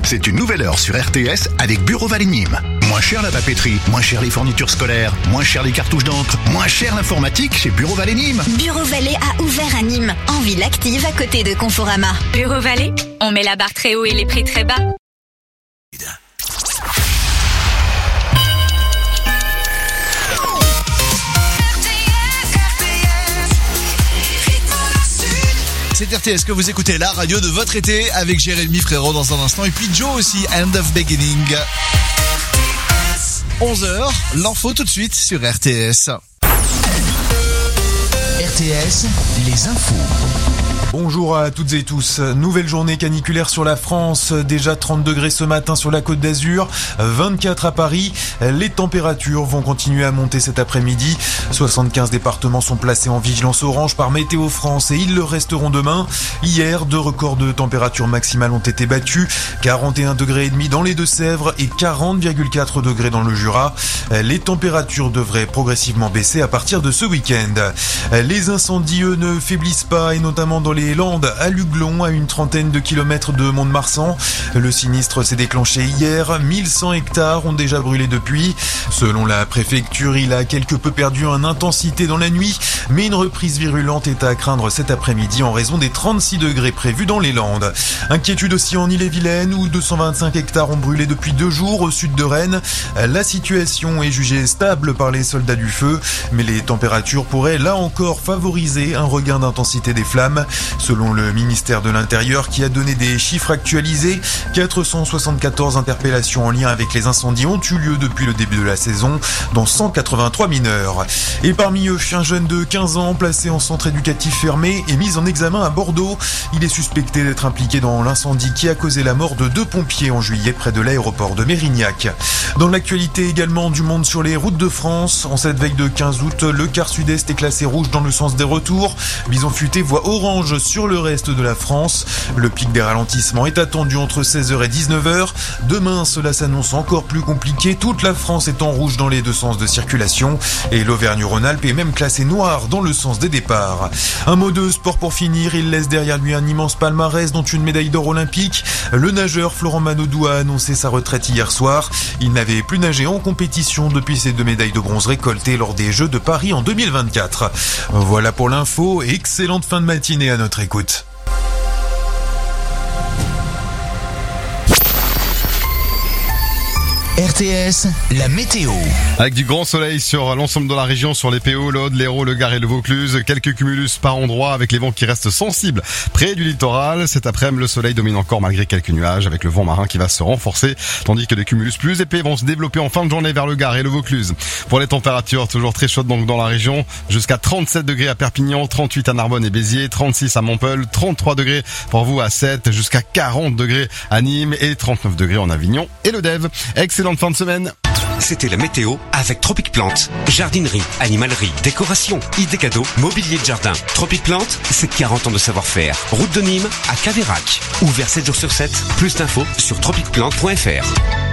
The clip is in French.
C'est une nouvelle heure sur RTS avec Bureau Vallée Nîmes. Moins cher la papeterie, moins cher les fournitures scolaires, moins cher les cartouches d'encre, moins cher l'informatique chez Bureau Vallée Nîmes. Bureau Vallée a ouvert à Nîmes, en ville active à côté de Conforama. Bureau Vallée, on met la barre très haut et les prix très bas. C'est RTS que vous écoutez, la radio de votre été avec Jérémy Frérot dans un instant et puis Joe aussi, End of Beginning. 11h, l'info tout de suite sur RTS. RTS, les infos. Bonjour à toutes et tous. Nouvelle journée caniculaire sur la France. Déjà 30 degrés ce matin sur la Côte d'Azur, 24 à Paris. Les températures vont continuer à monter cet après-midi. 75 départements sont placés en vigilance orange par Météo France et ils le resteront demain. Hier, 2 records de température maximale ont été battus. 41 degrés et demi dans les Deux-Sèvres et 40,4 degrés dans le Jura. Les températures devraient progressivement baisser à partir de ce week-end. Les incendies, eux, ne faiblissent pas et notamment dans les Landes, à Luglon, à une trentaine de kilomètres de Mont-de-Marsan. Le sinistre s'est déclenché hier. 1100 hectares ont déjà brûlé depuis. Selon la préfecture, il a quelque peu perdu en intensité dans la nuit, mais une reprise virulente est à craindre cet après-midi en raison des 36 degrés prévus dans les Landes. Inquiétude aussi en Ille-et-Vilaine, où 225 hectares ont brûlé depuis 2 jours au sud de Rennes. La situation est jugée stable par les soldats du feu, mais les températures pourraient là encore favoriser un regain d'intensité des flammes. Selon le ministère de l'Intérieur qui a donné des chiffres actualisés, 474 interpellations en lien avec les incendies ont eu lieu depuis le début de la saison, dont 183 mineurs. Et parmi eux, un jeune de 15 ans placé en centre éducatif fermé est mis en examen à Bordeaux. Il est suspecté d'être impliqué dans l'incendie qui a causé la mort de 2 pompiers en juillet près de l'aéroport de Mérignac. Dans l'actualité également du monde sur les routes de France, en cette veille de 15 août, le quart sud-est est classé rouge dans le sens des retours. Bison Futé voit orange sur le reste de la France. Le pic des ralentissements est attendu entre 16h et 19h. Demain, cela s'annonce encore plus compliqué. Toute la France est en rouge dans les 2 sens de circulation et l'Auvergne-Rhône-Alpes est même classé noir dans le sens des départs. Un mot de sport pour finir. Il laisse derrière lui un immense palmarès dont une médaille d'or olympique. Le nageur Florent Manodou a annoncé sa retraite hier soir. Il n'avait plus nagé en compétition depuis ses 2 médailles de bronze récoltées lors des Jeux de Paris en 2024. Voilà pour l'info. Excellente fin de matinée à notre écoute. RTS, la météo. Avec du grand soleil sur l'ensemble de la région, sur les PO, l'Aude, l'Hérault, le Gard et le Vaucluse. Quelques cumulus par endroit avec les vents qui restent sensibles près du littoral. Cet après-midi, le soleil domine encore malgré quelques nuages avec le vent marin qui va se renforcer, tandis que des cumulus plus épais vont se développer en fin de journée vers le Gard et le Vaucluse. Pour les températures, toujours très chaudes donc dans la région, jusqu'à 37 degrés à Perpignan, 38 à Narbonne et Béziers, 36 à Montpeul, 33 degrés pour vous à 7, jusqu'à 40 degrés à Nîmes et 39 degrés en Avignon et le Dev. Excellente fin de semaine. C'était la météo avec Tropic Plante. Jardinerie, animalerie, décoration, idées cadeaux, mobilier de jardin. Tropic Plante, c'est 40 ans de savoir-faire. Route de Nîmes à Caveyrac. Ouvert 7 jours sur 7. Plus d'infos sur tropicplante.fr.